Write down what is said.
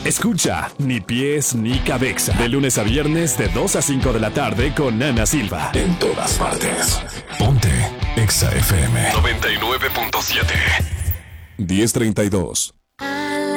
Escucha Ni Pies ni Cabeza. De lunes a viernes de 2 a 5 de la tarde con Ana Silva. En todas partes. Ponte Exa FM 99.7. 10:32.